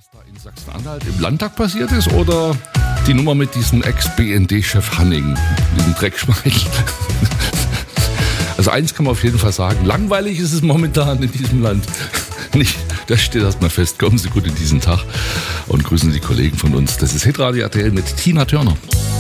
was da in Sachsen-Anhalt im Landtag passiert ist, oder die Nummer mit diesem Ex-BND-Chef Hanning, diesem Dreckschwein? Also eins kann man auf jeden Fall sagen, langweilig ist es momentan in diesem Land nicht. Das steht erstmal fest. Kommen Sie gut in diesen Tag und grüßen Sie die Kollegen von uns. Das ist Hitradio RTL mit Tina Turner.